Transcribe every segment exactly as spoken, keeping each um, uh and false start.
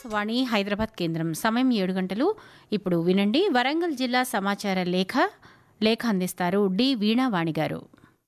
ఆకాశవాణి హైదరాబాద్ కేంద్రం. సమయం ఏడు గంటలు. ఇప్పుడు వినండి వరంగల్ జిల్లా సమాచార లేఖ లేఖ అందిస్తారు డి వీణావాణి గారు.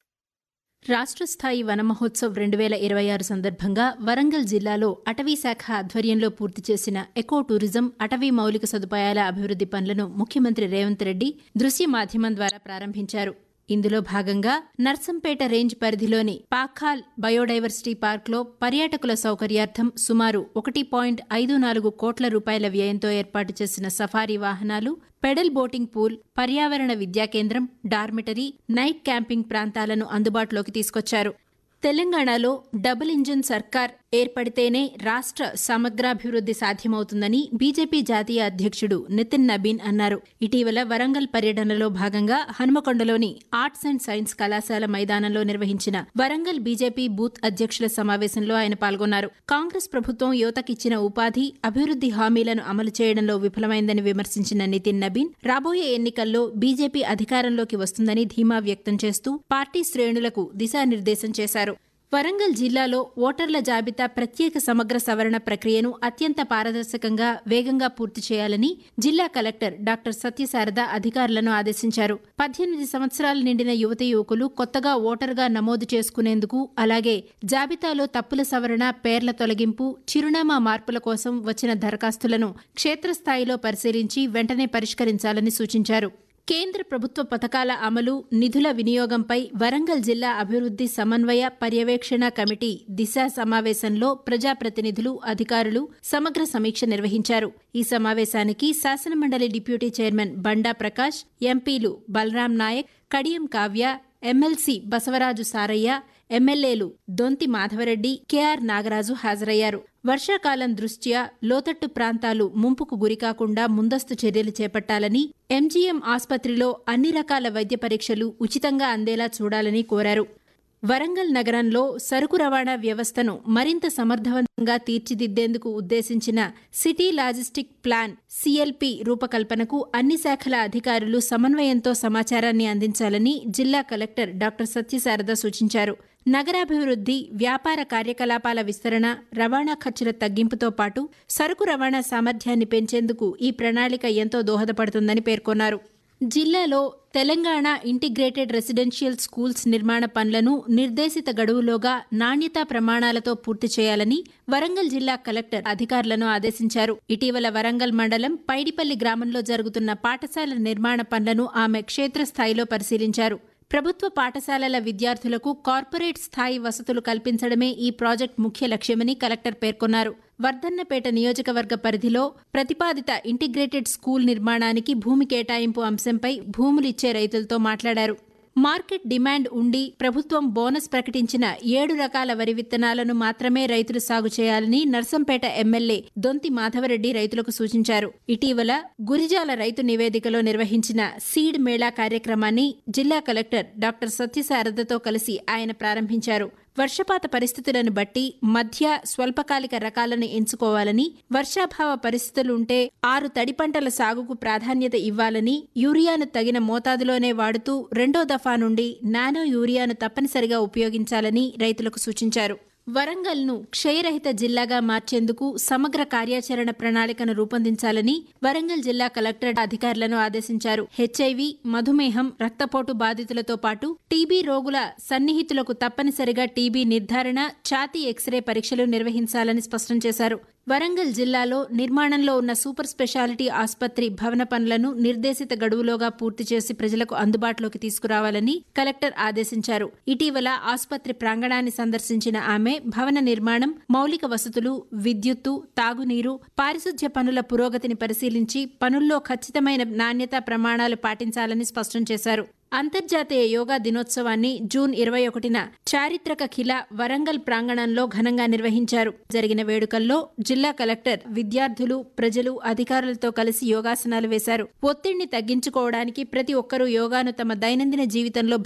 రాష్ట్ర స్థాయి వన మహోత్సవ్ రెండు వేల ఇరవై ఆరు సందర్భంగా వరంగల్ జిల్లాలో అటవీ శాఖ ఆధ్వర్యంలో పూర్తి చేసిన ఎకో టూరిజం, అటవీ మౌలిక సదుపాయాల అభివృద్ది పనులను ముఖ్యమంత్రి రేవంత్ రెడ్డి దృశ్య మాధ్యమం ద్వారా ప్రారంభించారు. ఇందులో భాగంగా నర్సంపేట రేంజ్ పరిధిలోని పాఖాల్ బయోడైవర్సిటీ పార్క్లో పర్యాటకుల సౌకర్యార్థం సుమారు ఒకటి పాయింట్ ఐదు నాలుగు కోట్ల రూపాయల వ్యయంతో ఏర్పాటు చేసిన సఫారీ వాహనాలు, పెడల్ బోటింగ్ పూల్, పర్యావరణ విద్యా కేంద్రం, డార్మిటరీ, నైట్ క్యాంపింగ్ ప్రాంతాలను అందుబాటులోకి తీసుకొచ్చారు. తెలంగాణలో డబుల్ ఇంజిన్ సర్కార్ ఏర్పడితేనే రాష్ట్ర సమగ్రాభివృద్ది సాధ్యమవుతుందని బీజేపీ జాతీయ అధ్యక్షుడు నితిన్ నబీన్ అన్నారు. ఇటీవల వరంగల్ పర్యటనలో భాగంగా హనుమకొండలోని ఆర్ట్స్ అండ్ సైన్స్ కళాశాల మైదానంలో నిర్వహించిన వరంగల్ బీజేపీ బూత్ అధ్యక్షుల సమావేశంలో ఆయన పాల్గొన్నారు. కాంగ్రెస్ ప్రభుత్వం యువతకిచ్చిన ఉపాధి, అభివృద్ది హామీలను అమలు చేయడంలో విఫలమైందని విమర్శించిన నితిన్ నబీన్ రాబోయే ఎన్నికల్లో బీజేపీ అధికారంలోకి వస్తుందని ధీమా వ్యక్తం చేస్తూ పార్టీ శ్రేణులకు దిశానిర్దేశం చేశారు. వరంగల్ జిల్లాలో ఓటర్ల జాబితా ప్రత్యేక సమగ్ర సవరణ ప్రక్రియను అత్యంత పారదర్శకంగా, వేగంగా పూర్తి చేయాలని జిల్లా కలెక్టర్ డాక్టర్ సత్యశారద అధికారులను ఆదేశించారు. పద్దెనిమిది సంవత్సరాలు నిండిన యువతీ యువకులు కొత్తగా ఓటరుగా నమోదు చేసుకునేందుకు, అలాగే జాబితాలో తప్పుల సవరణ, పేర్ల తొలగింపు, చిరునామా మార్పుల కోసం వచ్చిన దరఖాస్తులను క్షేత్రస్థాయిలో పరిశీలించి వెంటనే పరిష్కరించాలని సూచించారు. కేంద్ర ప్రభుత్వ పథకాల అమలు, నిధుల వినియోగంపై వరంగల్ జిల్లా అభివృద్ది సమన్వయ పర్యవేక్షణ కమిటీ దిశ సమావేశంలో ప్రజాప్రతినిధులు, అధికారులు సమగ్ర సమీక్ష నిర్వహించారు. ఈ సమావేశానికి శాసనమండలి డిప్యూటీ చైర్మన్ బండా ప్రకాష్, ఎంపీలు బలరాం నాయక్, కడియం కావ్య, ఎమ్మెల్సీ బసవరాజు సారయ్య, ఎమ్మెల్యేలు దొంతి మాధవరెడ్డి, కెఆర్ నాగరాజు హాజరయ్యారు. వర్షాకాలం దృష్ట్యా లోతట్టు ప్రాంతాలు ముంపుకు గురికాకుండా ముందస్తు చర్యలు చేపట్టాలని, ఎంజీఎం ఆస్పత్రిలో అన్ని రకాల వైద్య పరీక్షలు ఉచితంగా అందేలా చూడాలని కోరారు. వరంగల్ నగరంలో సరుకు రవాణా వ్యవస్థను మరింత సమర్థవంతంగా తీర్చిదిద్దేందుకు ఉద్దేశించిన సిటీ లాజిస్టిక్ ప్లాన్ సీఎల్పీ రూపకల్పనకు అన్ని శాఖల అధికారులు సమన్వయంతో సమాచారాన్ని అందించాలని జిల్లా కలెక్టర్ డాక్టర్ సత్యశారద సూచించారు. నగరాభివృద్ది, వ్యాపార కార్యకలాపాల విస్తరణ, రవాణా ఖర్చుల తగ్గింపుతో పాటు సరుకు రవాణా సామర్థ్యాన్ని పెంచేందుకు ఈ ప్రణాళిక ఎంతో దోహదపడుతుందని పేర్కొన్నారు. జిల్లాలో తెలంగాణ ఇంటిగ్రేటెడ్ రెసిడెన్షియల్ స్కూల్స్ నిర్మాణ పనులను నిర్దేశిత గడువులోగా నాణ్యతా ప్రమాణాలతో పూర్తి చేయాలని వరంగల్ జిల్లా కలెక్టర్ అధికారులను ఆదేశించారు. ఇటీవల వరంగల్ మండలం పైడిపల్లి గ్రామంలో జరుగుతున్న పాఠశాల నిర్మాణ పనులను ఆమె క్షేత్రస్థాయిలో పరిశీలించారు. ప్రభుత్వ పాఠశాలల విద్యార్థులకు కార్పొరేట్ స్థాయి వసతులు కల్పించడమే ఈ ప్రాజెక్టు ముఖ్య లక్ష్యమని కలెక్టర్ పేర్కొన్నారు. వర్ధన్నపేట నియోజకవర్గ పరిధిలో ప్రతిపాదిత ఇంటిగ్రేటెడ్ స్కూల్ నిర్మాణానికి భూమి కేటాయింపు అంశంపై భూములిచ్చే రైతులతో మాట్లాడారు. మార్కెట్ డిమాండ్ ఉండి ప్రభుత్వం బోనస్ ప్రకటించిన ఏడు రకాల వరి విత్తనాలను మాత్రమే రైతులు సాగు చేయాలని నర్సంపేట ఎమ్మెల్యే దొంతి మాధవరెడ్డి రైతులకు సూచించారు. ఇటీవల గురిజాల రైతు నివేదికలో నిర్వహించిన సీడ్ మేళా కార్యక్రమాన్ని జిల్లా కలెక్టర్ డాక్టర్ సత్యశారదతో కలిసి ఆయన ప్రారంభించారు. వర్షపాత పరిస్థితులను బట్టి మధ్య, స్వల్పకాలిక రకాలను ఎంచుకోవాలని, వర్షాభావ పరిస్థితులుంటే ఆరు తడి పంటల సాగుకు ప్రాధాన్యత ఇవ్వాలని, యూరియాను తగిన మోతాదులోనే వాడుతూ రెండో దఫా నుండి నానో యూరియాను తప్పనిసరిగా ఉపయోగించాలని రైతులకు సూచించారు. వరంగల్ను క్షయరహిత జిల్లాగా మార్చేందుకు సమగ్ర కార్యాచరణ ప్రణాళికను రూపొందించాలని వరంగల్ జిల్లా కలెక్టర్ అధికారులను ఆదేశించారు. హెచ్ఐవి, మధుమేహం, రక్తపోటు బాధితులతో పాటు టీబీ రోగుల సన్నిహితులకు తప్పనిసరిగా టీబీ నిర్ధారణ, ఛాతీ ఎక్స్రే పరీక్షలు నిర్వహించాలని స్పష్టం చేశారు. వరంగల్ జిల్లాలో నిర్మాణంలో ఉన్న సూపర్ స్పెషాలిటీ ఆసుపత్రి భవన పనులను నిర్దేశిత గడువులోగా పూర్తి చేసి ప్రజలకు అందుబాటులోకి తీసుకురావాలని కలెక్టర్ ఆదేశించారు. ఇటీవల ఆసుపత్రి ప్రాంగణాన్ని సందర్శించిన ఆమె భవన నిర్మాణం, మౌలిక వసతులు, విద్యుత్తు, తాగునీరు, పారిశుధ్య పనుల పురోగతిని పరిశీలించి పనుల్లో ఖచ్చితమైన నాణ్యతా ప్రమాణాలు పాటించాలని స్పష్టం చేశారు. అంతర్జాతీయ యోగా దినోత్సవాన్ని జూన్ ఇరవై ఒకటిన చారిత్రక ఖిలా వరంగల్ ప్రాంగణంలో ఘనంగా నిర్వహించారు. జరిగిన వేడుకల్లో జిల్లా కలెక్టర్ విద్యార్థులు, ప్రజలు, అధికారులతో కలిసి యోగాసనాలు వేశారు. ఒత్తిడిని తగ్గించుకోవడానికి ప్రతి ఒక్కరూ యోగాను తమ దైనందిన జీవితంలో